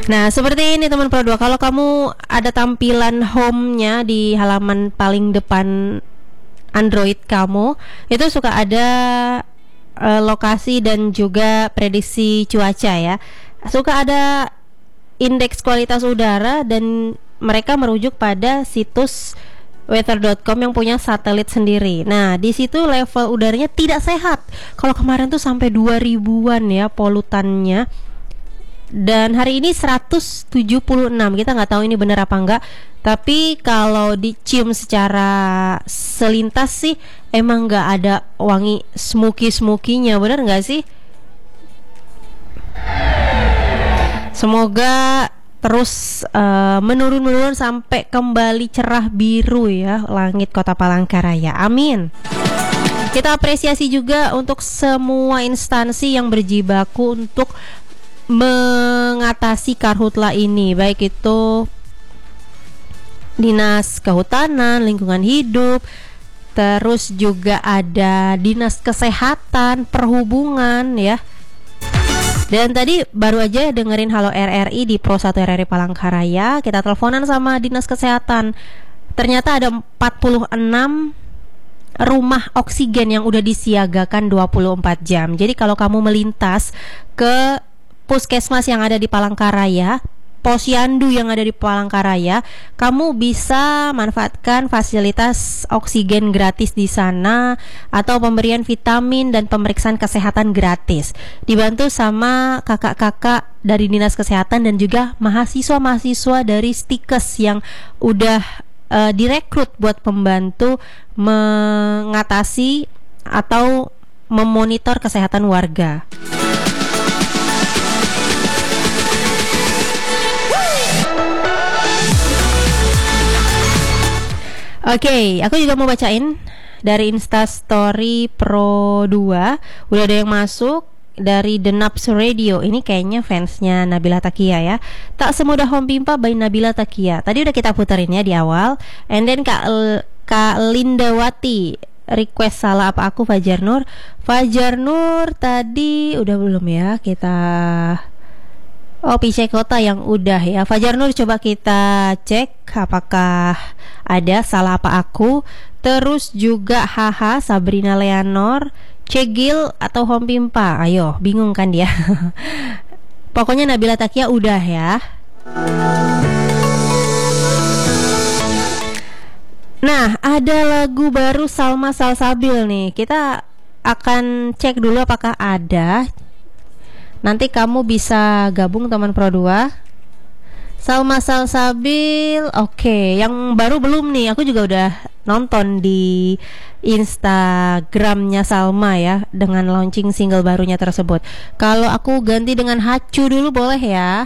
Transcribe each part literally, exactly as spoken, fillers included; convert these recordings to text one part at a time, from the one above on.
Nah, seperti ini teman Pro dua. Kalau kamu ada tampilan home-nya di halaman paling depan Android kamu, itu suka ada uh, lokasi dan juga prediksi cuaca ya. Suka ada indeks kualitas udara dan mereka merujuk pada situs weather dot com yang punya satelit sendiri. Nah, di situ level udaranya tidak sehat. Kalau kemarin tuh sampai dua ribuan ya polutannya. Dan hari ini seratus tujuh puluh enam. Kita nggak tahu ini benar apa enggak. Tapi kalau dicium secara selintas sih emang nggak ada wangi smoky-smokinya. Benar nggak sih? Semoga terus uh, menurun-menurun sampai kembali cerah biru ya langit Kota Palangkaraya. Amin. Kita apresiasi juga untuk semua instansi yang berjibaku untuk mengatasi karhutla ini, baik itu Dinas Kehutanan, Lingkungan Hidup, terus juga ada Dinas Kesehatan, Perhubungan ya. Dan tadi baru aja dengerin Halo R R I di Pro satu R R I Palangkaraya. Kita teleponan sama Dinas Kesehatan. Ternyata ada empat puluh enam rumah oksigen yang udah disiagakan dua puluh empat jam. Jadi kalau kamu melintas ke puskesmas yang ada di Palangkaraya, posyandu yang ada di Palangkaraya, kamu bisa manfaatkan fasilitas oksigen gratis di sana atau pemberian vitamin dan pemeriksaan kesehatan gratis. Dibantu sama kakak-kakak dari Dinas Kesehatan dan juga mahasiswa-mahasiswa dari Stikes yang udah uh, direkrut buat membantu mengatasi atau memonitor kesehatan warga. Oke, okay, aku juga mau bacain dari Instastory Pro dua. Udah ada yang masuk dari The Naps Radio. Ini kayaknya fansnya Nabila Takia ya. Tak semudah Home Pimpa by Nabila Takia. Tadi udah kita puterin ya di awal. And then Kak, L- Kak Lindawati request salah apa aku Fajar Nur. Fajar Nur tadi udah belum ya kita. Oh, P C Kota yang udah ya. Fajar Nur coba kita cek apakah ada salah apa aku. Terus juga Haha Sabrina Leonor, Cegil atau Home Pimpa. Ayo, bingung kan dia. Pokoknya Nabila Takia udah ya. Nah, ada lagu baru Salma Salsabil nih. Kita akan cek dulu apakah ada. Nanti kamu bisa gabung teman Pro dua. Salma Salsabil, oke, okay. Yang baru belum nih, aku juga udah nonton di Instagramnya Salma ya, dengan launching single barunya tersebut. Kalau aku ganti dengan Hacu dulu boleh ya?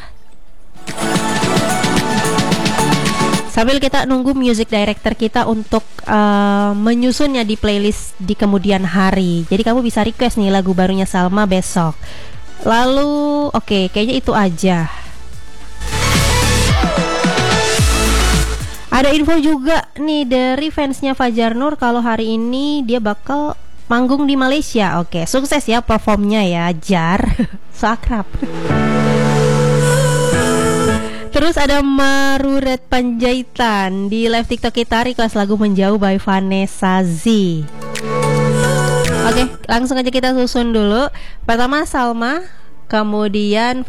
Sambil kita nunggu music director kita untuk uh, menyusunnya di playlist di kemudian hari. Jadi kamu bisa request nih lagu barunya Salma besok. Lalu, oke, okay, kayaknya itu aja. Ada info juga nih dari fansnya Fajar Nur kalau hari ini dia bakal manggung di Malaysia. Oke, okay, sukses ya performnya ya, Jar. So akrab. Terus ada Maruret Panjaitan di live TikTok kita request lagu Menjauh by Vanessa Z. Oke, langsung aja kita susun dulu. Pertama Salma, kemudian